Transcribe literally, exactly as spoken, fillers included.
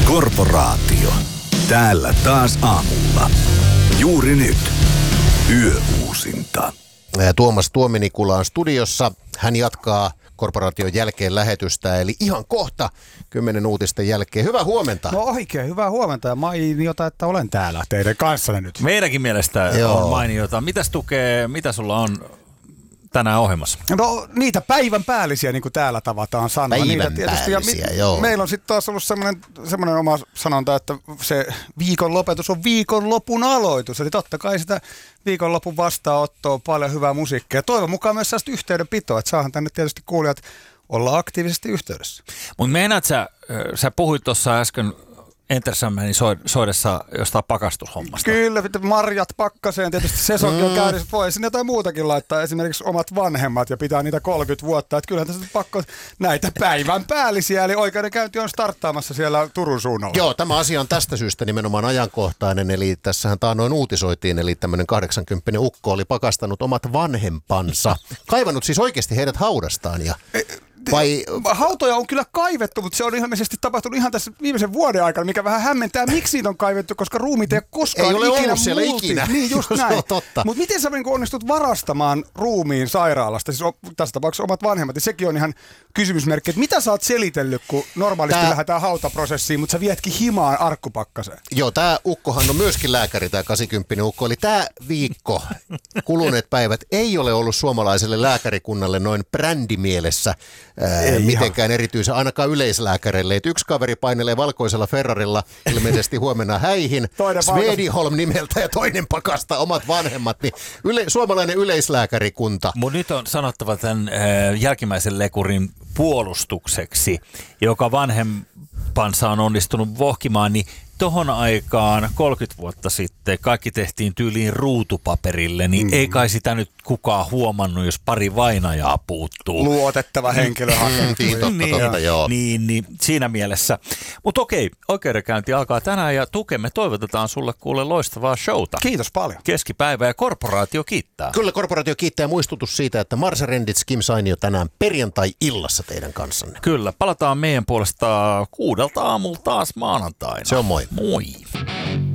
Korporaatio. Täällä taas aamulla. Juuri nyt. Yöuusinta. Tuomas Tuominikula on studiossa. Hän jatkaa Korporaation jälkeen lähetystä, eli ihan kohta kymmenen uutisten jälkeen. Hyvää huomenta. No oikein, hyvää huomenta ja mainiota, että olen täällä teidän kanssanne nyt. Meidänkin mielestä Joo. on mainiota. Mitäs tukee, mitä sulla on tänään ohjelmassa? No niitä päivän päällisiä, niin kuin täällä tavataan sanoa. Päivän niitä tietysti. päällisiä, ja mi- joo. Meillä on sitten taas ollut semmoinen, semmoinen oma sanonta, että se viikon lopetus on viikonlopun aloitus. Eli totta kai sitä viikonlopun vastaanottoa on paljon hyvää musiikkia. Toivon mukaan myös sellaista yhteydenpitoa, että saahan tänne tietysti kuulijat olla aktiivisesti yhteydessä. Mutta meinaat sä, sä puhuit tuossa äsken Entersammenin soidessa jostain pakastushommasta. Kyllä, marjat pakkaseen, tietysti sesonkin on käynnissä, voi sinne jotain muutakin laittaa, esimerkiksi omat vanhemmat ja pitää niitä kolmekymmentä vuotta, että kyllähän tässä pakko näitä päivän päällisiä, eli oikeudenkäynti on starttaamassa siellä Turun suunnalla. Joo, tämä asia on tästä syystä nimenomaan ajankohtainen, eli tässähän taannoin uutisoitiin, eli tämmöinen kahdeksankymppinen ukko oli pakastanut omat vanhempansa, kaivannut siis oikeasti heidät haudastaan ja... Vai... Hautoja on kyllä kaivettu, mutta se on ilmeisesti tapahtunut ihan tässä viimeisen vuoden aikana, mikä vähän hämmentää, miksi niitä on kaivettu, koska ruumiit ei koskaan ei ole ikinä ollut siellä multi. ikinä. Niin, just näin. Mutta miten sä niin onnistut varastamaan ruumiin sairaalasta, siis tässä tapauksessa omat vanhemmat, ja sekin on ihan kysymysmerkki, että mitä sä oot selitellyt, kun normaalisti Tää... lähdetään hautaprosessiin, mutta sä vietkin himaan arkkupakkaseen. Joo, tää ukkohan on myöskin lääkäri, tää kahdeksankymppinen ukko, eli tää viikko, kuluneet päivät, ei ole ollut suomalaiselle lääkärikunnalle noin brändimielessä ää, mitenkään erityisen, ainakaan yleislääkäreille. Et yksi kaveri painelee valkoisella Ferrarilla ilmeisesti huomenna häihin, Swediholm nimeltä ja toinen pakastaa omat vanhemmat, niin yle, suomalainen yleislääkärikunta. Mutta nyt on sanottava tämän äh, jälkimmäisen lekurin puolustukseksi, joka vanhempansa on onnistunut vohkimaan, niin tohon aikaan kolmekymmentä vuotta sitten kaikki tehtiin tyyliin ruutupaperille, niin mm. ei kai sitä nyt kukaan huomannut, jos pari vainajaa puuttuu. Luotettava henkilö hakee. Niin, totta, niin, totta, joo. Niin, niin, siinä mielessä. Mutta okei, oikeudenkäynti alkaa tänään ja tukemme toivotetaan sulle kuule loistavaa showta. Kiitos paljon. Keskipäivä ja Korporaatio kiittää. Kyllä Korporaatio kiittää ja muistutus siitä, että Marsa Rendits, Kim Sainio tänään perjantai-illassa teidän kanssanne. Kyllä, palataan meidän puolesta kuudelta aamulla taas maanantaina. Se on moi. Moi.